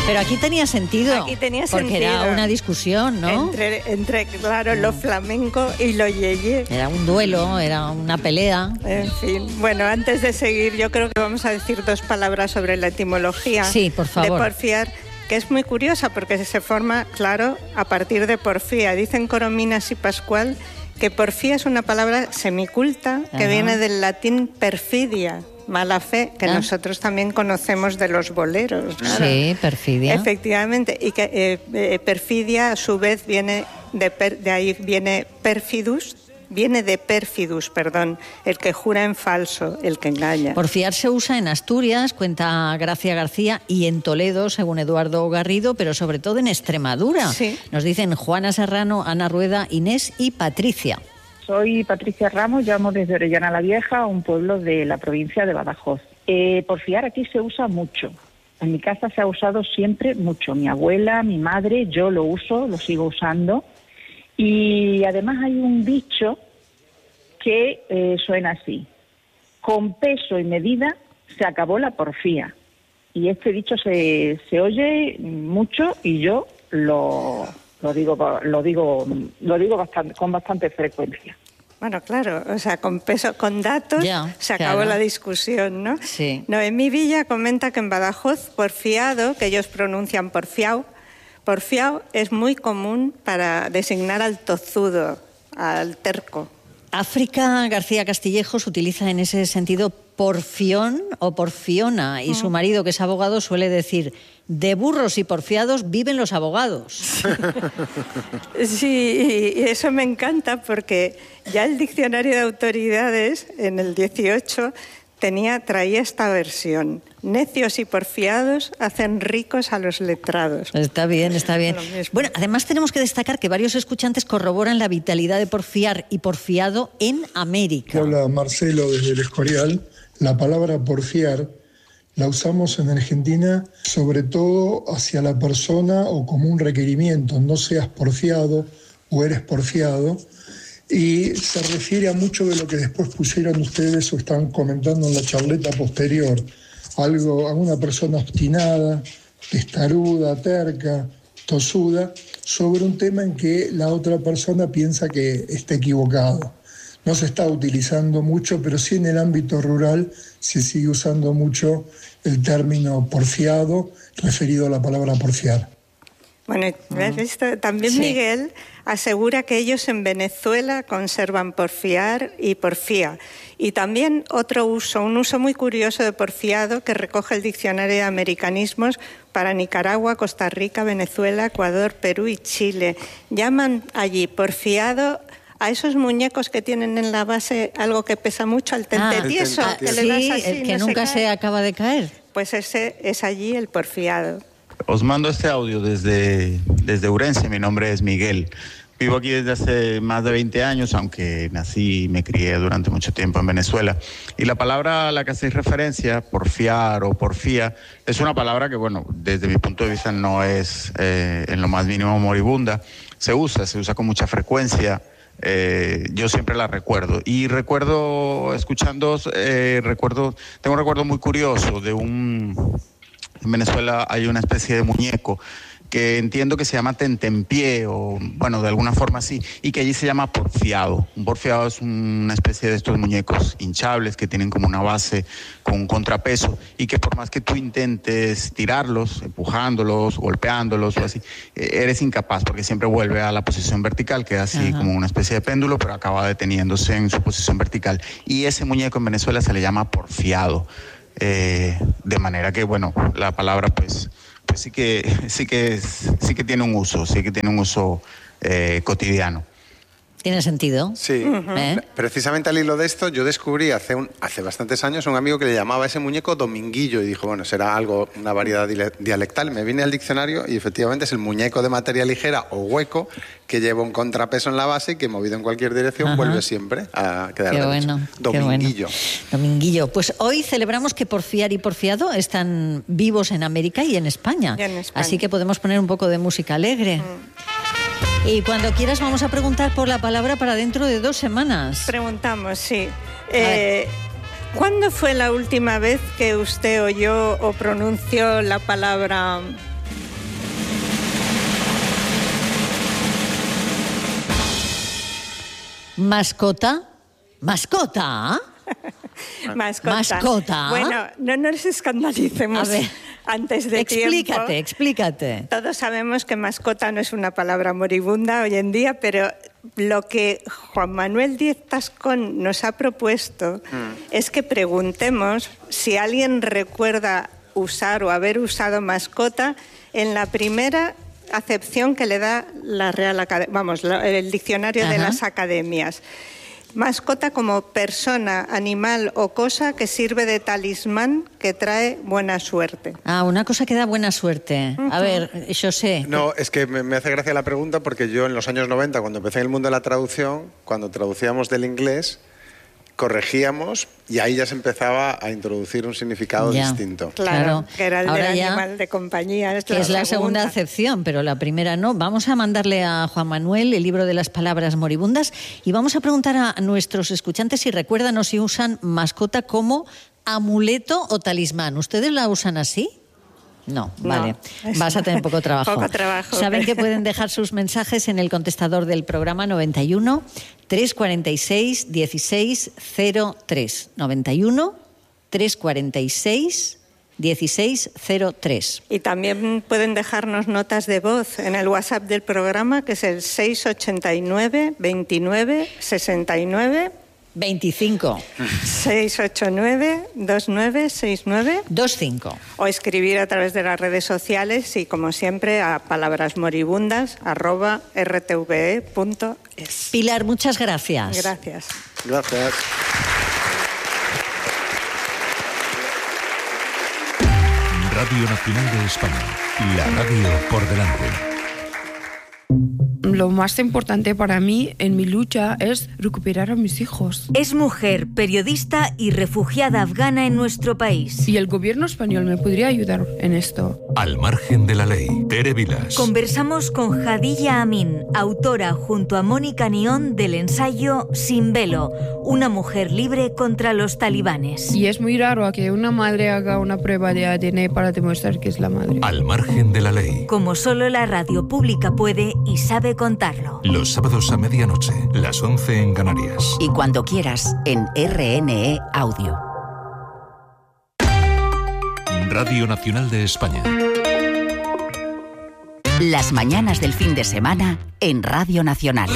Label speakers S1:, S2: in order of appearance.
S1: Pero aquí tenía sentido.
S2: Aquí tenía
S1: porque
S2: sentido.
S1: era una discusión, ¿no?
S2: Entre claro, lo flamenco y lo yeye.
S1: Era un duelo, era una pelea.
S2: En fin, bueno, antes de seguir, yo creo que vamos a decir dos palabras sobre la etimología.
S1: Sí, por favor.
S2: De porfiar, que es muy curiosa porque se forma, claro, a partir de porfía. Dicen Corominas y Pascual que porfía es una palabra semiculta que viene del latín perfidia, mala fe, que nosotros también conocemos de los boleros. Claro.
S1: Sí, perfidia.
S2: Efectivamente, y que perfidia a su vez viene de ahí viene perfidus, viene de perfidus, perdón, el que jura en falso, el que engaña.
S1: Porfiar se usa en Asturias, cuenta Gracia García, y en Toledo, según Eduardo Garrido, pero sobre todo en Extremadura.
S2: Sí.
S1: Nos dicen Juana Serrano, Ana Rueda, Inés y Patricia.
S3: Soy Patricia Ramos, llamo desde Orellana la Vieja, un pueblo de la provincia de Badajoz. Porfiar aquí se usa mucho. En mi casa se ha usado siempre mucho. Mi abuela, mi madre, yo lo uso, lo sigo usando. Y además hay un dicho que suena así: con peso y medida se acabó la porfía. Y este dicho se oye mucho y yo lo digo bastante, con bastante frecuencia.
S2: Bueno, claro, o sea, con peso, con datos se acabó la discusión, ¿no?
S1: Sí.
S2: Noemí Villa comenta que en Badajoz, porfiado, que ellos pronuncian porfiao es muy común para designar al tozudo, al terco.
S1: África García Castillejos utiliza en ese sentido porfión o porfiona, y su marido, que es abogado, suele decir: de burros y porfiados viven los abogados.
S2: Sí, y eso me encanta porque ya el diccionario de autoridades en el 18 traía esta versión: necios y porfiados hacen ricos a los letrados.
S1: Está bien, está bien. Bueno, además tenemos que destacar que varios escuchantes corroboran la vitalidad de porfiar y porfiado en América.
S4: Hola, Marcelo, desde El Escorial. La palabra porfiar la usamos en Argentina sobre todo hacia la persona o como un requerimiento: no seas porfiado o eres porfiado. Y se refiere a mucho de lo que después pusieron ustedes o están comentando en la charleta posterior. A una persona obstinada, testaruda, terca, tosuda, sobre un tema en que la otra persona piensa que está equivocado. No se está utilizando mucho, pero sí en el ámbito rural se sigue usando mucho el término porfiado, referido a la palabra porfiar.
S2: Bueno, también Miguel asegura que ellos en Venezuela conservan porfiar y porfía. Y también un uso muy curioso de porfiado que recoge el diccionario de americanismos para Nicaragua, Costa Rica, Venezuela, Ecuador, Perú y Chile. Llaman allí porfiado a esos muñecos que tienen en la base algo que pesa mucho, al tentetieso, que le das así,
S1: el que nunca se acaba de caer.
S2: Pues ese es allí el porfiado.
S5: Os mando este audio desde Urense. Mi nombre es Miguel. Vivo aquí desde hace más de 20 años, aunque nací y me crié durante mucho tiempo en Venezuela. Y la palabra a la que hacéis referencia, porfiar o porfía, es una palabra que, bueno, desde mi punto de vista no es en lo más mínimo moribunda. Se usa con mucha frecuencia. Yo siempre la recuerdo. Y tengo un recuerdo muy curioso de en Venezuela hay una especie de muñeco que entiendo que se llama tentempié, o bueno, de alguna forma así, y que allí se llama porfiado. Un porfiado es una especie de estos muñecos hinchables que tienen como una base con un contrapeso, y que por más que tú intentes tirarlos, empujándolos, golpeándolos o así, eres incapaz, porque siempre vuelve a la posición vertical, queda así como una especie de péndulo, pero acaba deteniéndose en su posición vertical. Y ese muñeco en Venezuela se le llama porfiado. De manera que, bueno, la palabra pues sí que tiene un uso cotidiano.
S1: ¿Tiene sentido?
S6: Sí. Precisamente al hilo de esto, yo descubrí hace bastantes años un amigo que le llamaba a ese muñeco Dominguillo, y dijo, bueno, será una variedad dialectal. Me vine al diccionario y efectivamente es el muñeco de materia ligera o hueco que lleva un contrapeso en la base y que, movido en cualquier dirección, vuelve siempre a quedar derecho.
S1: Bueno,
S6: Dominguillo.
S1: Dominguillo. Pues hoy celebramos que porfiar y porfiado están vivos en América y en España. Así que podemos poner un poco de música alegre. Y cuando quieras vamos a preguntar por la palabra para dentro de 2 semanas.
S2: Preguntamos, sí. ¿Cuándo fue la última vez que usted oyó o pronunció la palabra
S1: Mascota. Mascota. Mascota.
S2: Bueno, no nos escandalicemos antes de tiempo.
S1: Explícate.
S2: Todos sabemos que mascota no es una palabra moribunda hoy en día, pero lo que Juan Manuel Díez Tascón nos ha propuesto es que preguntemos si alguien recuerda usar o haber usado mascota en la primera acepción que le da la Real Academia, el diccionario de las academias. Mascota como persona, animal o cosa que sirve de talismán que trae buena suerte.
S1: Una cosa que da buena suerte. A ver, José.
S6: No, es que me hace gracia la pregunta porque yo en los años 90, cuando empecé en el mundo de la traducción, cuando traducíamos del inglés, corregíamos y ahí ya se empezaba a introducir un significado distinto.
S2: Claro, que era el del animal de compañía.
S1: Que es la segunda acepción, pero la primera no. Vamos a mandarle a Juan Manuel el libro de las palabras moribundas y vamos a preguntar a nuestros escuchantes si recuerdan o si usan mascota como amuleto o talismán. ¿Ustedes la usan así? No, vale. Vas a tener poco trabajo.
S2: Poco trabajo.
S1: Saben que pueden dejar sus mensajes en el contestador del programa 91 346 1603. 91 346 1603.
S2: Y también pueden dejarnos notas de voz en el WhatsApp del programa, que es el 689 29 69
S1: 25.
S2: 689 29 69
S1: 25.
S2: O escribir a través de las redes sociales y, como siempre, a palabrasmoribundas@rtve.es.
S1: Pilar, muchas gracias.
S2: Gracias.
S6: Gracias.
S7: Radio Nacional de España. La radio por delante.
S8: Lo más importante para mí en mi lucha es recuperar a mis hijos.
S9: Es mujer, periodista y refugiada afgana en nuestro país.
S8: Y el gobierno español me podría ayudar en esto.
S7: Al margen de la ley. Tere Vilas.
S9: Conversamos con Jadilla Amin, autora junto a Mónica Nión del ensayo Sin velo, una mujer libre contra los talibanes.
S8: Y es muy raro que una madre haga una prueba de ADN para demostrar que es la madre.
S7: Al margen de la ley.
S9: Como solo la radio pública puede y sabe contarlo.
S7: Los sábados a medianoche, las 11 en Canarias.
S10: Y cuando quieras, en RNE Audio.
S7: Radio Nacional de España.
S10: Las mañanas del fin de semana en Radio Nacional.